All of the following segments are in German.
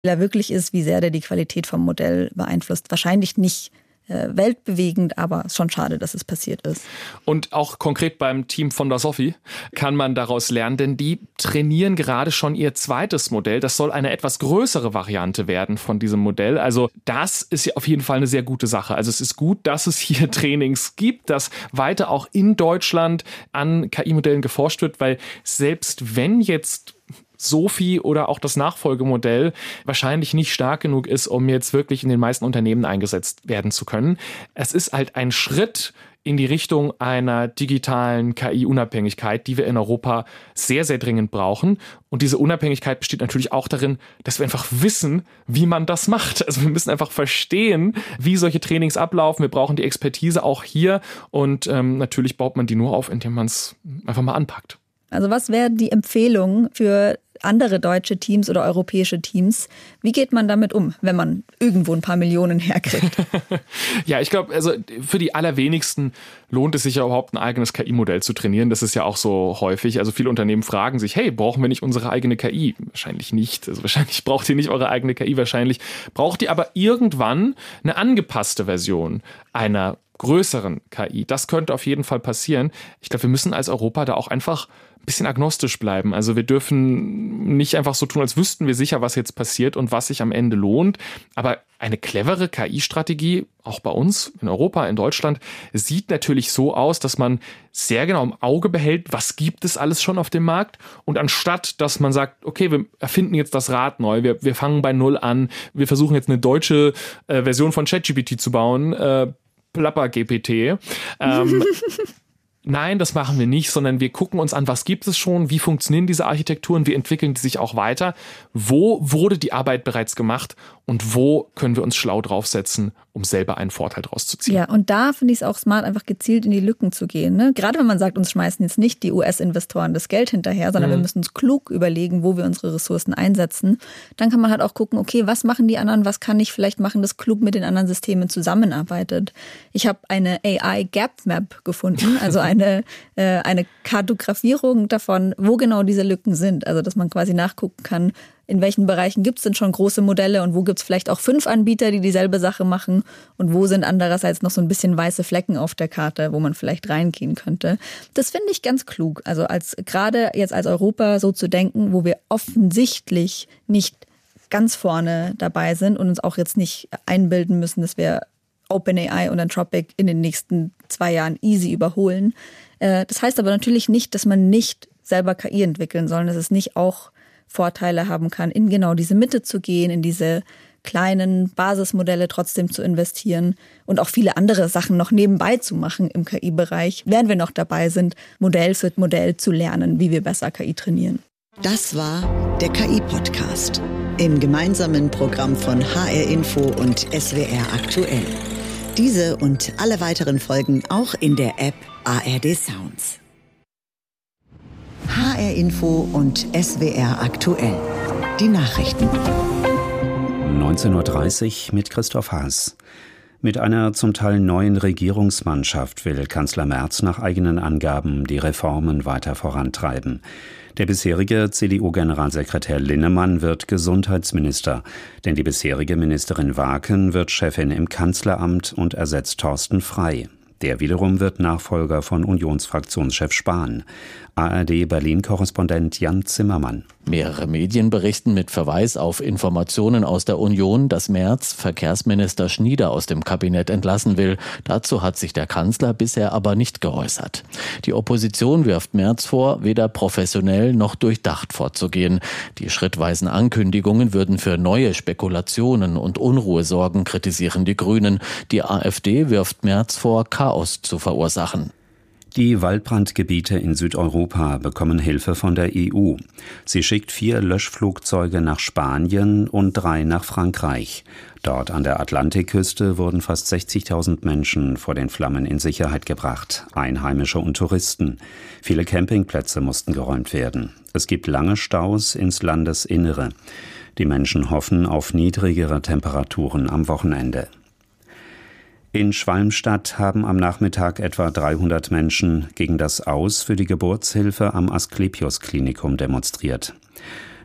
er wirklich ist, wie sehr der die Qualität vom Modell beeinflusst. Wahrscheinlich nicht weltbewegend, aber schon schade, dass es passiert ist. Und auch konkret beim Team von der Sophie kann man daraus lernen, denn die trainieren gerade schon ihr zweites Modell. Das soll eine etwas größere Variante werden von diesem Modell. Also das ist ja auf jeden Fall eine sehr gute Sache. Also es ist gut, dass es hier Trainings gibt, dass weiter auch in Deutschland an KI-Modellen geforscht wird, weil selbst wenn jetzt Sophie oder auch das Nachfolgemodell wahrscheinlich nicht stark genug ist, um jetzt wirklich in den meisten Unternehmen eingesetzt werden zu können. Es ist halt ein Schritt in die Richtung einer digitalen KI-Unabhängigkeit, die wir in Europa sehr, sehr dringend brauchen. Und diese Unabhängigkeit besteht natürlich auch darin, dass wir einfach wissen, wie man das macht. Also wir müssen einfach verstehen, wie solche Trainings ablaufen. Wir brauchen die Expertise auch hier. Und natürlich baut man die nur auf, indem man es einfach mal anpackt. Also was wäre die Empfehlung für andere deutsche Teams oder europäische Teams? Wie geht man damit um, wenn man irgendwo ein paar Millionen herkriegt? Ja, ich glaube, also für die allerwenigsten lohnt es sich ja überhaupt ein eigenes KI-Modell zu trainieren. Das ist ja auch so häufig. Also viele Unternehmen fragen sich, hey, brauchen wir nicht unsere eigene KI? Wahrscheinlich nicht. Also wahrscheinlich braucht ihr nicht eure eigene KI. Wahrscheinlich braucht ihr aber irgendwann eine angepasste Version einer größeren KI. Das könnte auf jeden Fall passieren. Ich glaube, wir müssen als Europa da auch einfach ein bisschen agnostisch bleiben. Also wir dürfen nicht einfach so tun, als wüssten wir sicher, was jetzt passiert und was sich am Ende lohnt. Aber eine clevere KI-Strategie, auch bei uns in Europa, in Deutschland, sieht natürlich so aus, dass man sehr genau im Auge behält, was gibt es alles schon auf dem Markt. Und anstatt, dass man sagt, okay, wir erfinden jetzt das Rad neu, wir fangen bei Null an, wir versuchen jetzt eine deutsche Version von ChatGPT zu bauen, Plapper-GPT. Nein, das machen wir nicht, sondern wir gucken uns an, was gibt es schon, wie funktionieren diese Architekturen, wie entwickeln die sich auch weiter, wo wurde die Arbeit bereits gemacht und wo können wir uns schlau draufsetzen, um selber einen Vorteil draus zu ziehen. Ja, und da finde ich es auch smart, einfach gezielt in die Lücken zu gehen. Ne? Gerade wenn man sagt, uns schmeißen jetzt nicht die US-Investoren das Geld hinterher, sondern wir müssen uns klug überlegen, wo wir unsere Ressourcen einsetzen. Dann kann man halt auch gucken, okay, was machen die anderen, was kann ich vielleicht machen, das klug mit den anderen Systemen zusammenarbeitet. Ich habe eine AI-Gap-Map gefunden, also eine Kartografierung davon, wo genau diese Lücken sind. Also dass man quasi nachgucken kann, in welchen Bereichen gibt es denn schon große Modelle und wo gibt es vielleicht auch 5 Anbieter, die dieselbe Sache machen und wo sind andererseits noch so ein bisschen weiße Flecken auf der Karte, wo man vielleicht reingehen könnte. Das finde ich ganz klug. Also gerade jetzt als Europa so zu denken, wo wir offensichtlich nicht ganz vorne dabei sind und uns auch jetzt nicht einbilden müssen, dass wir OpenAI und Anthropic in den nächsten 2 Jahren easy überholen. Das heißt aber natürlich nicht, dass man nicht selber KI entwickeln soll, dass es nicht auch Vorteile haben kann, in genau diese Mitte zu gehen, in diese kleinen Basismodelle trotzdem zu investieren und auch viele andere Sachen noch nebenbei zu machen im KI-Bereich, während wir noch dabei sind, Modell für Modell zu lernen, wie wir besser KI trainieren. Das war der KI-Podcast im gemeinsamen Programm von HR Info und SWR Aktuell. Diese und alle weiteren Folgen auch in der App ARD Sounds. HR Info und SWR Aktuell. Die Nachrichten. 19:30 Uhr mit Christoph Haas. Mit einer zum Teil neuen Regierungsmannschaft will Kanzler Merz nach eigenen Angaben die Reformen weiter vorantreiben. Der bisherige CDU-Generalsekretär Linnemann wird Gesundheitsminister, denn die bisherige Ministerin Waken wird Chefin im Kanzleramt und ersetzt Thorsten Frey. Der wiederum wird Nachfolger von Unionsfraktionschef Spahn. ARD-Berlin-Korrespondent Jan Zimmermann. Mehrere Medien berichten mit Verweis auf Informationen aus der Union, dass Merz Verkehrsminister Schnieder aus dem Kabinett entlassen will. Dazu hat sich der Kanzler bisher aber nicht geäußert. Die Opposition wirft Merz vor, weder professionell noch durchdacht vorzugehen. Die schrittweisen Ankündigungen würden für neue Spekulationen und Unruhe sorgen, kritisieren die Grünen. Die AfD wirft Merz vor, Chaos zu verursachen. Die Waldbrandgebiete in Südeuropa bekommen Hilfe von der EU. Sie schickt 4 Löschflugzeuge nach Spanien und 3 nach Frankreich. Dort an der Atlantikküste wurden fast 60.000 Menschen vor den Flammen in Sicherheit gebracht, Einheimische und Touristen. Viele Campingplätze mussten geräumt werden. Es gibt lange Staus ins Landesinnere. Die Menschen hoffen auf niedrigere Temperaturen am Wochenende. In Schwalmstadt haben am Nachmittag etwa 300 Menschen gegen das Aus für die Geburtshilfe am Asklepios-Klinikum demonstriert.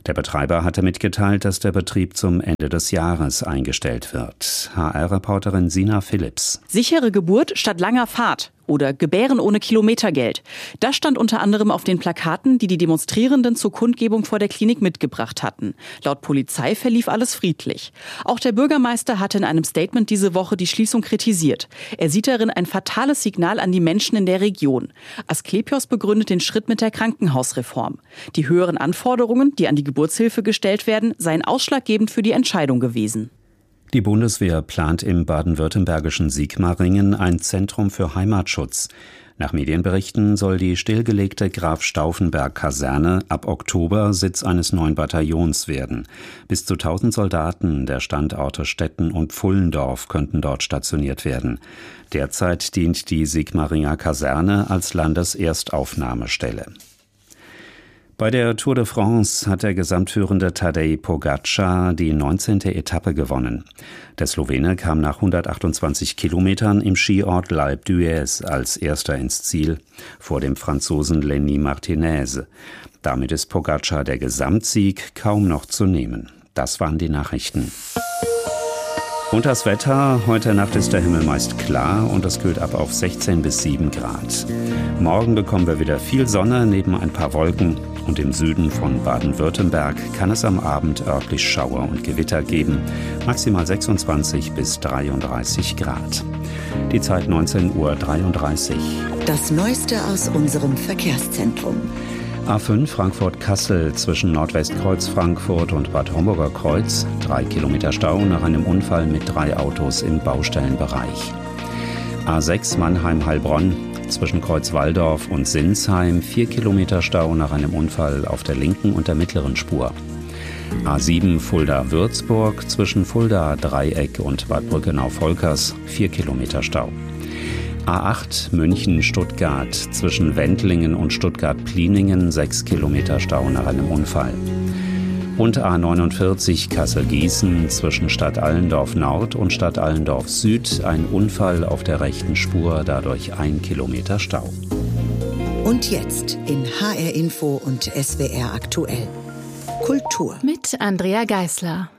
Der Betreiber hatte mitgeteilt, dass der Betrieb zum Ende des Jahres eingestellt wird. HR-Reporterin Sina Philipps. Sichere Geburt statt langer Fahrt oder Gebären ohne Kilometergeld. Das stand unter anderem auf den Plakaten, die die Demonstrierenden zur Kundgebung vor der Klinik mitgebracht hatten. Laut Polizei verlief alles friedlich. Auch der Bürgermeister hatte in einem Statement diese Woche die Schließung kritisiert. Er sieht darin ein fatales Signal an die Menschen in der Region. Asklepios begründet den Schritt mit der Krankenhausreform. Die höheren Anforderungen, die an die Geburtshilfe gestellt werden, seien ausschlaggebend für die Entscheidung gewesen. Die Bundeswehr plant im baden-württembergischen Sigmaringen ein Zentrum für Heimatschutz. Nach Medienberichten soll die stillgelegte Graf-Stauffenberg-Kaserne ab Oktober Sitz eines neuen Bataillons werden. Bis zu 1000 Soldaten der Standorte Stetten und Pfullendorf könnten dort stationiert werden. Derzeit dient die Sigmaringer Kaserne als Landeserstaufnahmestelle. Bei der Tour de France hat der gesamtführende Tadej Pogačar die 19. Etappe gewonnen. Der Slowene kam nach 128 Kilometern im Skiort L'Alpe d'Huez als erster ins Ziel, vor dem Franzosen Lenny Martinez. Damit ist Pogačar der Gesamtsieg kaum noch zu nehmen. Das waren die Nachrichten. Und das Wetter. Heute Nacht ist der Himmel meist klar und es kühlt ab auf 16 bis 7 Grad. Morgen bekommen wir wieder viel Sonne neben ein paar Wolken. Und im Süden von Baden-Württemberg kann es am Abend örtlich Schauer und Gewitter geben. Maximal 26 bis 33 Grad. Die Zeit 19:33 Uhr. Das Neueste aus unserem Verkehrszentrum. A5 Frankfurt-Kassel zwischen Nordwestkreuz Frankfurt und Bad Homburger Kreuz. 3 Kilometer Stau nach einem Unfall mit 3 Autos im Baustellenbereich. A6 Mannheim-Heilbronn zwischen Kreuz-Walldorf und Sinsheim. 4 Kilometer Stau nach einem Unfall auf der linken und der mittleren Spur. A7 Fulda-Würzburg zwischen Fulda-Dreieck und Bad Brückenau-Volkers. 4 Kilometer Stau. A8 München-Stuttgart zwischen Wendlingen und Stuttgart-Pliningen 6 Kilometer Stau nach einem Unfall. Und A49 Kassel-Gießen zwischen Stadt Allendorf Nord und Stadt Allendorf Süd ein Unfall auf der rechten Spur, dadurch 1 Kilometer Stau. Und jetzt in HR Info und SWR aktuell. Kultur. Mit Andrea Geisler.